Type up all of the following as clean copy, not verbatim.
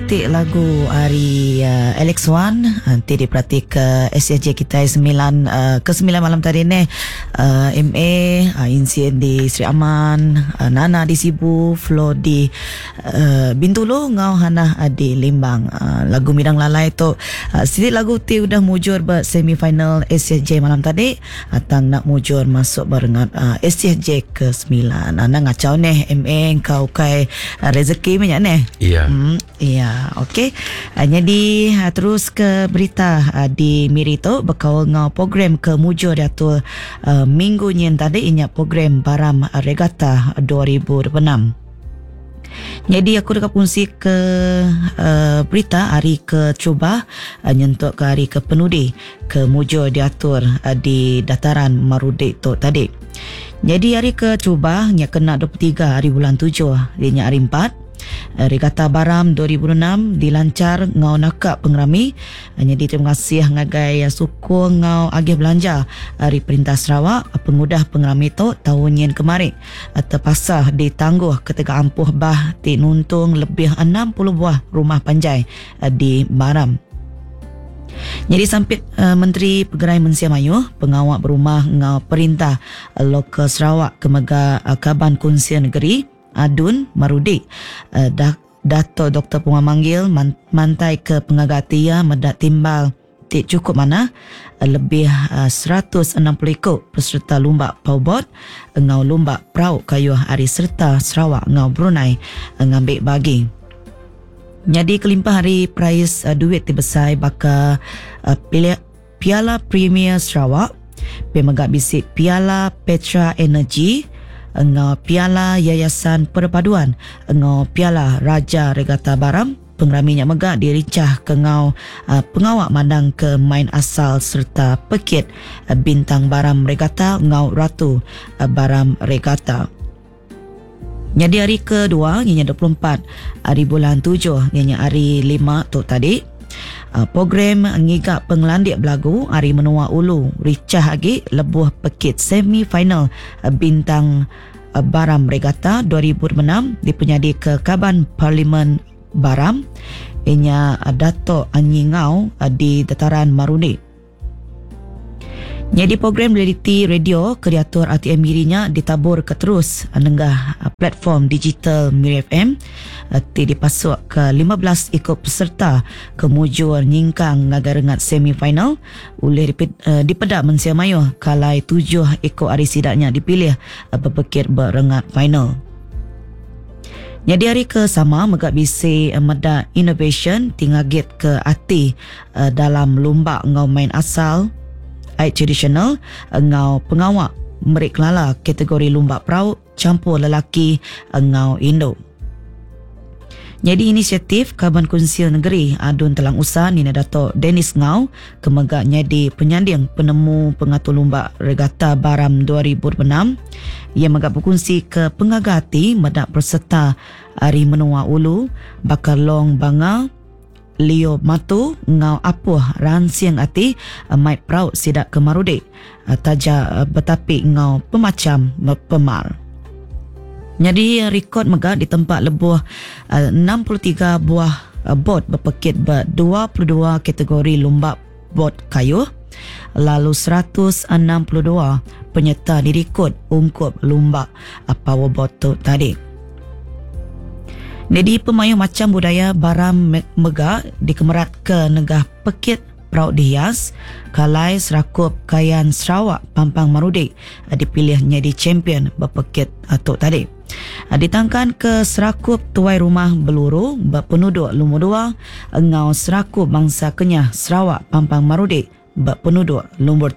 ti lagu hari Alex Wan nanti diperhati ke SJ kita ke-9 malam tadi ni. MA insiden di Sri Aman, Nana di Sibu, Flo di Bintulu, ngau Hana di Limbang. Lagu Midang Lalai tu sedikit lagu ti udah mujur ber semifinal SJ malam tadi, atang nak mujur masuk barengan SJ ke-9. Nana ngacau ni MA kau kai rezeki banyak ni. Iya. Iya, okey. Jadi terus ke berita di Mirito berkawal ngau program ke mujur diatur minggu nyen tadi inya program Baram Regatta 2026. Jadi aku dekat fungsi ke berita hari ke cuba nyentuk ke hari ke penudi ke mujur diatur di dataran Marudi tu tadi. Jadi hari ke cuba nya kena 23 hari bulan 7 dia hari 4. Regatta Baram 2006 dilancar ngau nakak pengerami. Jadi terima kasih ngagai suku ngau agih belanja dari Perintah Sarawak pengudah pengerami tu tahun yang kemarin terpaksa ditangguh ketika ampuh bah ti nuntung lebih 60 buah rumah panjai di Baram. Jadi sampit Menteri Pegerai Mensia Mayu pengawak berumah ngau Perintah Lokal Sarawak Kemega Kaban Kunsia Negeri Adun Marudi Dato' Dr. Punga Manggil mantai ke pengagatia medak timbal tik cukup mana lebih 160 ikut peserta lomba paubot ngau lomba perauk kayu hari serta Sarawak ngau Brunei ngambil bagi. Jadi kelimpah hari prize duit dibesai baka Piala Premier Sarawak, pemegak bisik Piala Petra Energy, ngau Piala Yayasan Perpaduan, ngau Piala Raja Regatta Baram, pengeraminya megak diricah ke ngau pengawak mandang ke main asal serta pekit bintang Baram Regatta ngau Ratu Baram Regatta. Jadi hari kedua ianya 24 hari bulan 7 ianya hari 5 tu tadi. Program ngigak penglandik belagu hari menua ulu ricah lagi lebuh pekit semi-final bintang Baram Regatta 2006 dipenyadi ke Kaban Parlimen Baram inya Dato' Anyi Ngau di dataran Marudi. Jadi program reality radio kreator ATM Mirinya ditabur ke terus nenggah platform digital Miri FM dipasuk ke 15 ikut peserta ke mujur nyingkang ngagarengat semifinal oleh dipedak Mensia Mayu kalai 7 ikut hari sidaknya dipilih berpekir berengat final. Jadi hari ke sama megak bisi medak innovation tingagit ke ati dalam lomba ngau main asal tradisional ngau pengawak merik lala kategori lomba perauk campur lelaki ngau Indo. Jadi inisiatif Kaban Kunsil Negeri Adun Telang Usa Nina Dato' Dennis Ngau kemegak nyadi penyanding penemu pengatur lomba Regatta Baram 2006. Ia megak berkongsi ke pengagati medak peserta hari menua ulu bakar long banga Leo Matu ngau apuh ransiang ati mai praut sidak ke Marudi taja betapi ngau pemacam pemal. Jadi rekod megak di tempat lebuh 63 buah bot berpekit ber-22 kategori lomba bot kayu, lalu 162 penyerta direkod ungkup lomba powerbot tu tadi. Jadi pemayu macam budaya Baram megak dikemerat ke negah pekit peraut dihias kalai serakup kayan Sarawak Pampang Marudi dipilih jadi champion berpekit tu tadi. Ditangkan ke serakup tuai rumah Beluru berpenduduk nombor 2 ngau serakup bangsa Kenyah Sarawak Pampang Marudi berpenduduk nombor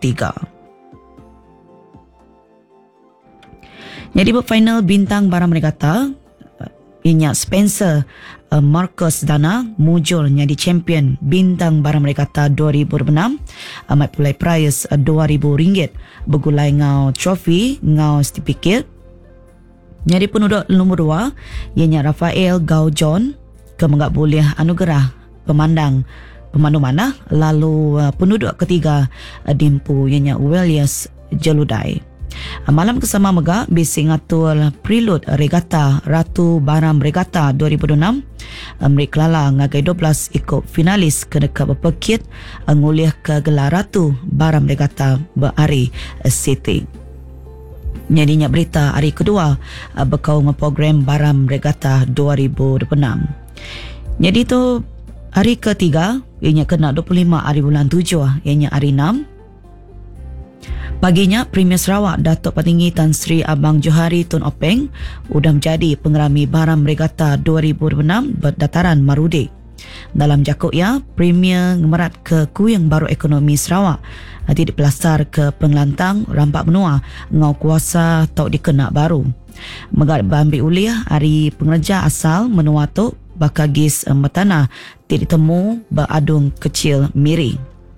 3. Jadi berfinal bintang Baram Regatta inya Spencer Marcus Dana mujur jadi champion bintang Baram Regatta 2006 amat pulai prize RM2,000 bergulai ngau trofi ngau stipiket. Jadi penduduk nombor 2 ianya Rafael Gau John kemegak boleh anugerah pemandu mana, lalu penduduk ketiga dimpu ianya Welius Jeludai. Malam kesama mega bisi ngatul prelude regata Ratu Baram Regata 2006. Mereka lala ngagai 12 ikut finalis kena ke berpekit ngulih ke gelar Ratu Baram Regata berari City. Nyadinya berita hari kedua berkau dengan program Baram Regata 2026. Jadi tu hari ketiga ianya kena 25 hari bulan 7 ianya hari 6. Paginya, Premier Sarawak Datuk Patinggi Tan Sri Abang Johari Tun Openg sudah menjadi pengerami Baram Regata 2026 berdataran Marudi. Dalam jakutnya, Premier ngemerat ke Kuyang Baru Ekonomi Sarawak nanti dipelasar ke Pengelantang Rampak Benua ngau kuasa tau dikena baru. Megat ambil uliah hari pengerja asal menua tu bakagis metana tidak ditemu beradung kecil miri.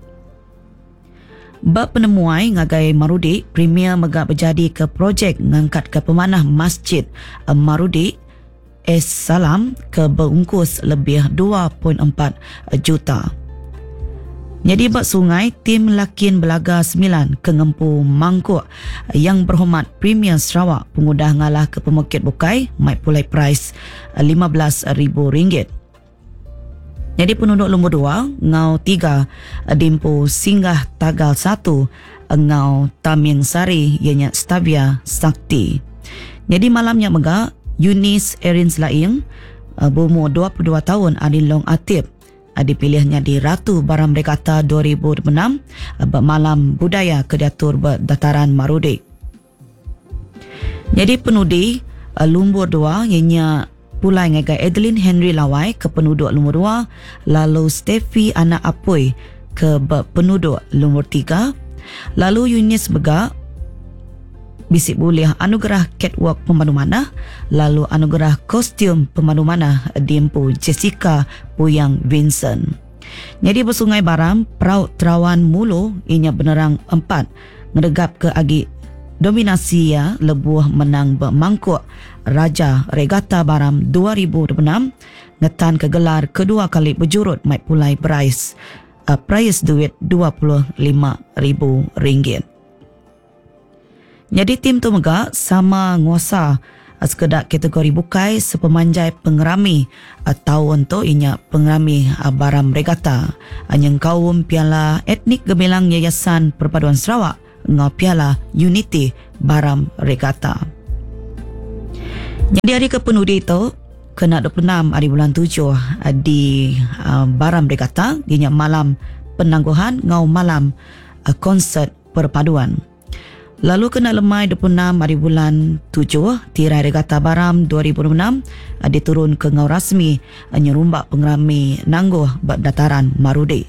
Bab penemuai ngagai Marudi, Premier megak berjadi ke projek ngangkat ke pemanah Masjid Marudi Es Salam ke berungkus lebih 2.4 juta. Jadi bab sungai, tim lakin belaga 9 ke ngempu mangkuk yang berhormat Premier Sarawak pengudah ngalah ke pemukit bukai mai pulai price RM15,000. Jadi penduduk nombor 2, ngau 3, Dimpu Singgah Tagal 1, ngau Taming Sari, ianya Stavia Sakti. Jadi malamnya mega, Yunis Erin Laing, berumur 22 tahun, Adilong Atib, dipilihnya di Ratu Baram Regata 2006, bermalam budaya ke diatur berdataran Marudi. Jadi penudi, nombor 2, ianya pulai ngagai Adeline Henry Lawai ke penduduk nombor 2, lalu Steffi Anak Apoy ke penduduk nombor 3, lalu Yunis Bega bisik buliah anugerah catwalk pemandu manah, lalu anugerah kostum pemandu manah Dimpu Jessica Puyang Vincent. Jadi bersungai Baram, Peraut Terawan Mulu inya benerang 4 ngedegap ke agi dominasi ya lebuh menang bermangkuk Raja Regata Baram 2026 ngetan ke gelar kedua kali berjurut mai pulai prize duit RM25,000. Jadi tim tu mega sama nguasa sekedak kategori bukai sepemanjai pengerami tahun tu inya pengerami Baram Regata yang kaum Piala Etnik Gemilang Yayasan Perpaduan Sarawak ngau Piala Unity Baram Regata. Jadi hari kepenudi itu kena 26 hari bulan 7 di Baram Regata dinya malam penangguhan ngau malam konsert perpaduan. Lalu kena lemai 26 hari bulan 7 tirai Regata Baram 2006 diturun ke ngau rasmi nyerumbak pengerami nangguh berdataran Marudi.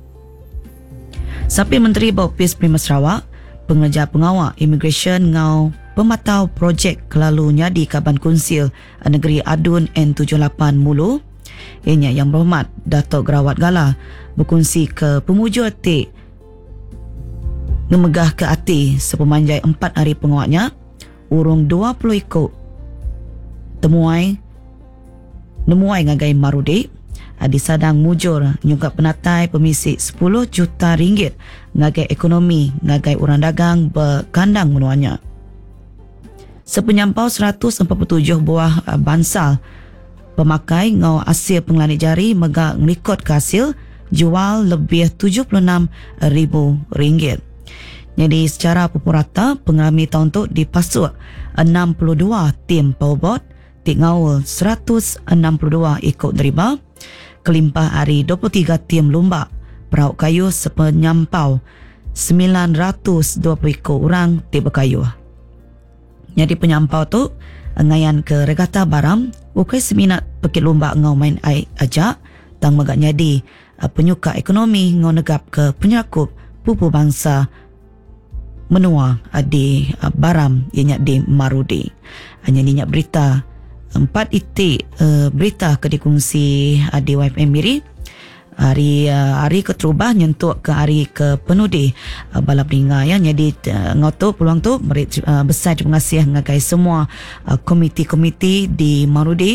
Sapi Menteri Baupis Premier Sarawak pengeja pengawal immigration ngau pematau projek kelalu nyadi Kaban Kunsil Negeri Adun N78 Mulu ianya yang berhormat Datuk Gerawat Gala berkongsi ke pemujur tik ngemegah ke hati sepemanjai 4 hari pengawaknya urung 20 ikut nemuai ngagai Marudi disadang mujur nyungkap penatai pemisi 10 juta ringgit ngagai ekonomi ngagai urang dagang berkandang menuanya. Sepenyampau 147 buah bansal pemakai ngau hasil pengelani jari megak ngelikot ke hasil jual lebih RM76,000. Jadi secara pupurata pengerami tahun tu dipasuk 62 tim powerbot tik ngawal 162 ikut deriba kelimpah hari 23 tim lomba perauk kayu sepenyampau 920 ikut orang tik berkayu. Jadi penyampau tu ngayan ke Regata Baram bukai seminat pekit lomba ngau main air ajak tang megak nyadi penyuka ekonomi ngau negap ke penyakup pupu bangsa menua di Baram ianya di Marudi. Hanya dinyak berita 4 itik berita ke dikongsi di YFM Miri hari keterubah nyentuk ke hari ke penudi balap ringa ya. Jadi ngoto peluang tu besar terima kasih ngagai semua komiti-komiti di Marudi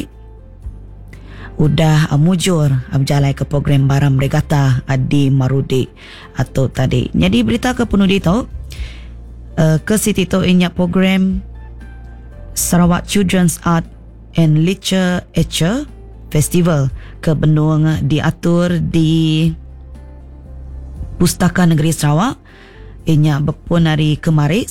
udah mujur berjalan ke program Baram Regata di Marudi atau tadi. Jadi berita ke penudi tu ke situ inya program Sarawak Children's Art and Literature Festival ke benung diatur di Pustaka Negeri Sarawak. Inya berpun hari kemari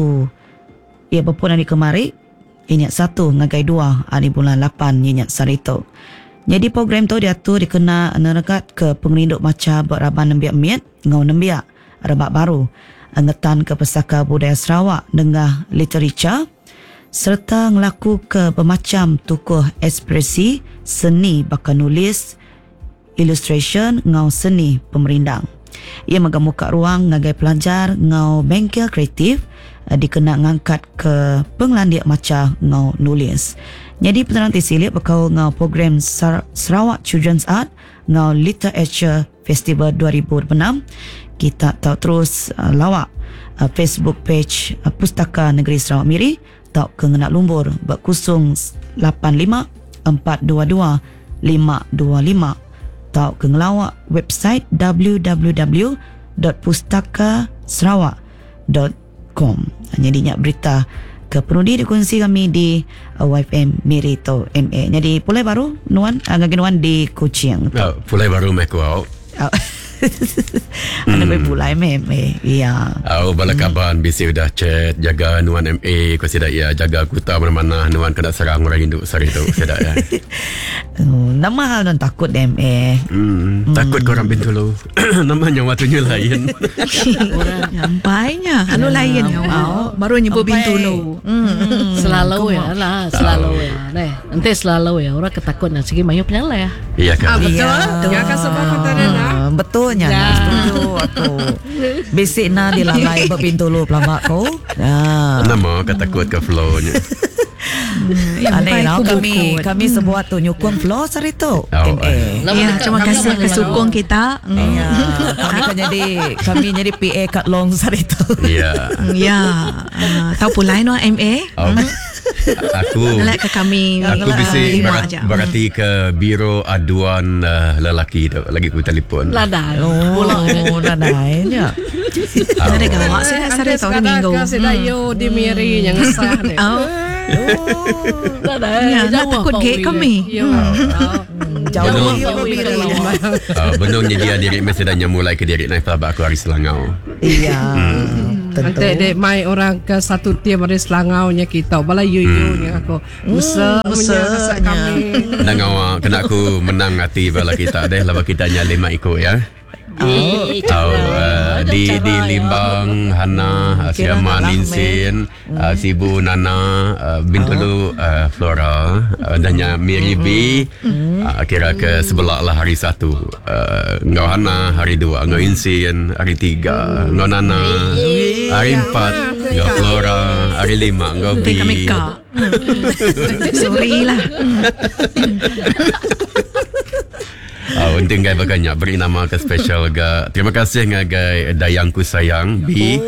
inya 1 ngagai 2 hari bulan 8 inya sarito. Jadi program tu diatur dikena neregat ke pengerinduk maca beraban nembiak miat ngau nembiak rebak baru angetan ke Pesaka Budaya Sarawak dengan literature serta ngelaku ke bermacam tukuh ekspresi seni bakal nulis, illustration ngau seni pemerindang. Ia mengemuka ruang ngagai pelajar ngau bengkel kreatif dikena ngangkat ke penglandiak maca ngau nulis. Jadi penerang tisilik berkau ngau program Sarawak Children's Art ngau Literature Festival 2006. Kita tahu terus lawak Facebook page Pustaka Negeri Sarawak Miri tau ke ngenak lumbur berkusung 85 422 525 tau ke ngelawak website www.pustakasarawak.com. Jadi nyak berita ke penudi dikongsi kami di YFM Mirito MA. Jadi pulai baru nuan nuan di Kuching. Pulai baru meko. Ada pulai MA. Iya. Bala kaban bisi udah chat jaga nuan MA ko sida ya jaga kuta mana-mana nuan kena serang orang induk sari tu sida ya. Nama hal dan takut MA. Takut korang Bintulu. Namanya waktunya lain. Orang nyampainya lain baru nyebut Bintulu. Selalu ya lah, selalu ya. Nanti selalu ya orang ketakutnya segi mayu penyala ya. Iya kan. Betul. Ya kan sebab kataran betulnya setuju aku. Basic na dilalai Bintulu pelamak ko. Nama ketakut ke flow-nya. Aneh lah kami sebuah tu nyukung flow sarito. Terima kasih kesukung kita. Kami jadi PA kat long sarito. Ya. Tahu pulai no MA. Aku bisi berarti ke Biro Aduan Lelaki tu lagi ku telefon. Ladai. Ladainya. Ada galak saya sarito ke minggu. Saya yo di Miri yang ngesah ni. Nak takut gate kami. Jauh benungnya dia diri mesti dah mulai ke diri naik pelabak aku hari Selangau. Iya. Nanti mai orang ke satu tim hari Selangau nya kita bala yuyu aku musa kami. Nangau kena aku menang hati bala kita deh laba kita nya 5 ikut ya. Di Limbang Hana Siama Linsin Sibu Nana Bintulu Flora dannya Miri B kira ke sebelah lah hari 1 ngau Hana hari 2 ngau Insin hari 3 ngau Nana hari 4 ngau Flora hari 5 ngau B. Sorry lah. Untung gai baganya beri nama ke special ga. Terima kasih ngagai Dayangku Sayang B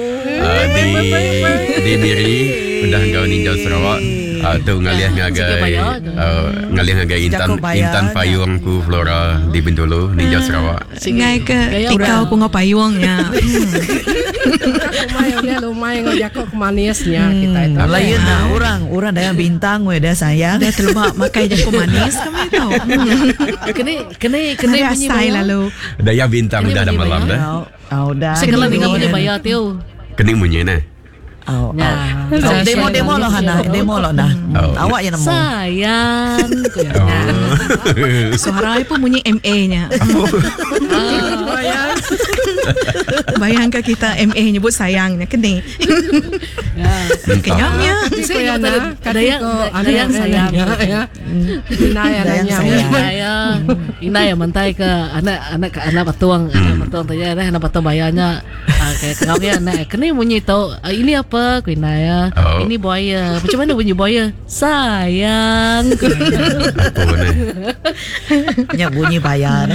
di Miri udah ngau ninjau Sarawak. Tu ngalih ngagai Intan Payungku Flora di Bintulu ninjau Sarawak. Singai ke tikau ku ngau payung ya. Lumayan ngajak manisnya kita itu. Lain lah orang dah bintang we dah sayang. Dah terlupa makai jago manis kami tahu. Kena bunyi lalu. Daya bintang dah ada malam dah. Dah. Segala dengan boleh bayar tu. Kening bunyi nah. Demo lo Hana, demo lo nah. Awak yang nemu. Sayang. Suara pun bunyi MA-nya. Bayangkan kita MA nyebut sayangnya kena. Kenyangnya. Ada yang sayang. Ina yang mentai ke anak patuang tanya anak patuang bayarnya kayak kenapa anak kena bunyi tahu ini apa Kuinaya ini buaya macam mana bunyi buaya sayang nya bunyi bayar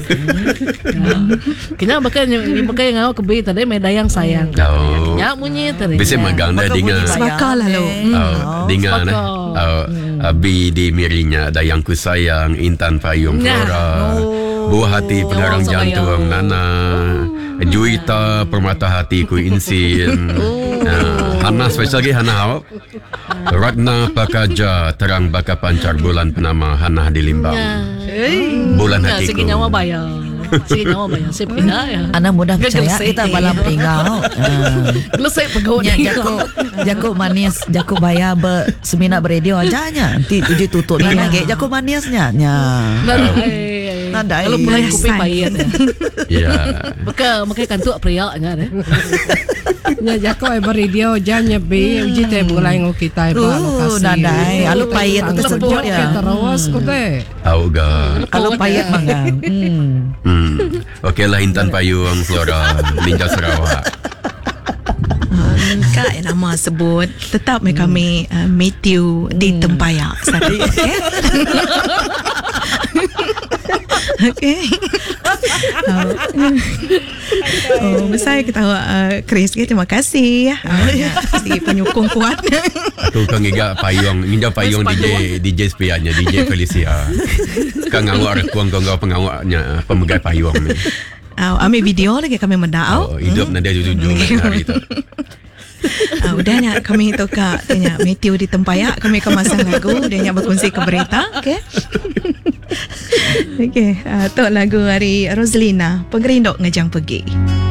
kena pakai ngau kebe tadi medayang sayang nya bunyi tadi bisa megang dah dinga sebakal lalu dinga Abi di Mirinya Dayangku Sayang Intan Payung Flora Buah Hati Pengarang Jantung Nana Juita Permata Hati Ku Insin. Hana special lagi Hana Hawap. Ratna Pakaja Terang Baka Pancar Bulan Penama Hana di Limbang. Bulan hatiku. Sige nyawa bayar. Sige nyawa bayar. Saya pindah ya. Anak mudah percaya kita balam pingau. Gelesai pegawai. Jago manis, jago bayar semina beradio aja nya. Nanti tujuh tutup ni lagi. Jago manisnya nya. Nadai. Kalau mulai kuping payat ya. Ya. Maka kantuk priaknya deh. Nya jako ai beradio janya be uji teh mulai ngo kita ba lokasi. Nadai. Alu payat tu sejuk ya. Terus ko teh. Auga. Alu payat mangga. Okey lah Intan Payung Flora Ninja Sarawak. Kak nama sebut tetap kami Matthew di Tempayak satu. Okey. Saya kita Chris terima kasih di penyokong kuat. Tu kang iga payung Ninja Payung DJ sepianya DJ Felicia. Kang ngawak kuang pengawaknya pemegang payung ni. Ambil video lagi kami mendau. Hidup nanti jujur hari tu. Udahnya kami itu Kak tanya Matthew di Tempayak kami kemasang lagu dia nya berkongsi ke berita. Okey. Okey, tu lagu hari Roslina Pengerindok Ngejang Pergi.